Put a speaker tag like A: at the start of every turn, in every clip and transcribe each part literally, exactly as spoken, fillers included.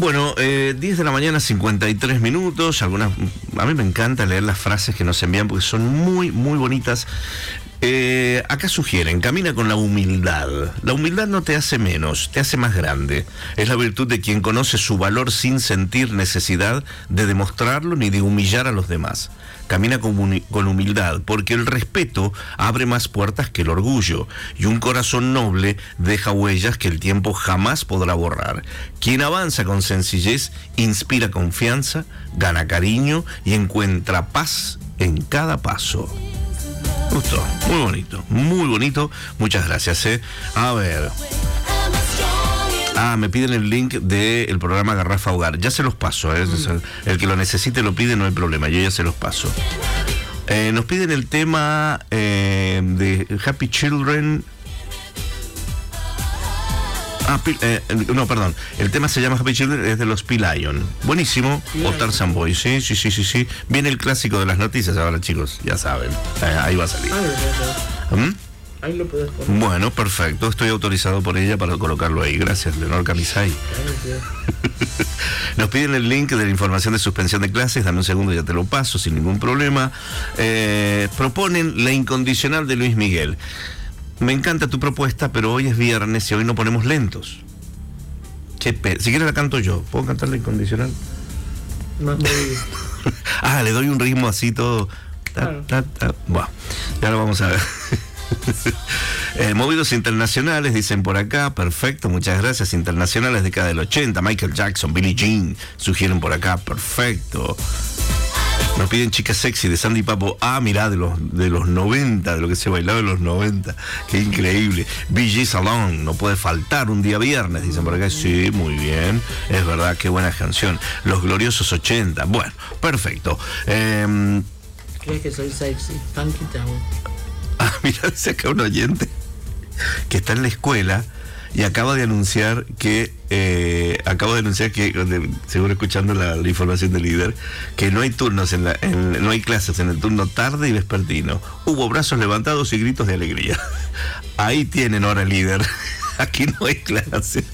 A: Bueno, eh, diez de la mañana, cincuenta y tres minutos. Algunas, a mí me encanta leer las frases que nos envían porque son muy, muy bonitas. Eh, acá sugieren, camina con la humildad. La humildad no te hace menos, te hace más grande. Es la virtud de quien conoce su valor sin sentir necesidad de demostrarlo ni de humillar a los demás. Camina con, con humildad, porque el respeto abre más puertas que el orgullo, y un corazón noble deja huellas que el tiempo jamás podrá borrar. Quien avanza con sencillez inspira confianza, gana cariño y encuentra paz en cada paso. Justo, muy bonito, muy bonito. Muchas gracias, ¿eh? A ver. Ah, me piden el link del programa Garrafa Hogar. Ya se los paso, ¿eh? Mm. El que lo necesite lo pide, no hay problema. Yo ya se los paso. Eh, nos piden el tema eh, de Happy Children. Ah, eh, no, perdón. El tema se llama Happy Children, es de los P-Lion. Buenísimo. O Tarzan Boy, sí, sí, sí, sí, sí. Viene el clásico de las noticias ahora, chicos. Ya saben. Eh, ahí va a salir. ¿Mm?
B: Ahí lo puedes poner.
A: Bueno, perfecto. Estoy autorizado por ella para colocarlo ahí. Gracias, Leonor Camisay. Nos piden el link de la información de suspensión de clases. Dame un segundo, ya te lo paso sin ningún problema. Eh, proponen La Incondicional de Luis Miguel. Me encanta tu propuesta, pero hoy es viernes y hoy no ponemos lentos. Che, pe... Si quieres la canto yo. ¿Puedo cantar La Incondicional?
B: No, no.
A: Ah, le doy un ritmo así todo. Ta, ta, ta. Bueno, ya lo vamos a ver. eh, movidos internacionales, dicen por acá. Perfecto, muchas gracias. Internacionales, década del ochenta. Michael Jackson, Billie Jean, sugieren por acá. Perfecto. Nos piden Chica Sexy de Sandy Papo. Ah, mirá, de los, de los noventa, de lo que se bailaba en los noventa. Qué increíble. Bee Gees Salon, no puede faltar un día viernes, dicen por acá. Sí, muy bien. Es verdad, qué buena canción. Los gloriosos ochenta. Bueno, perfecto. Eh,
B: ¿Crees que soy sexy? Funky Town.
A: Ah, mira, dice acá un oyente que está en la escuela y acaba de anunciar que, eh, acabo de anunciar que, de, seguro escuchando la, la información del líder, que no hay turnos, en la, en, no hay clases en el turno tarde y vespertino. Hubo brazos levantados y gritos de alegría. Ahí tienen ahora el líder. Aquí no hay clases.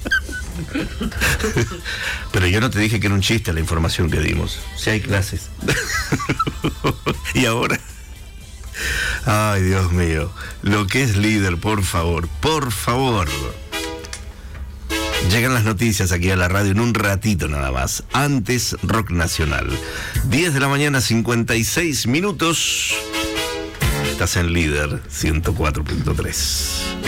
A: Pero yo no te dije que era un chiste la información que dimos. Si hay clases. Y ahora... Ay, Dios mío. Lo que es líder, por favor, por favor. Llegan las noticias aquí a la radio en un ratito nada más. Antes, Rock Nacional. diez de la mañana, cincuenta y seis minutos. Estás en Líder ciento cuatro punto tres.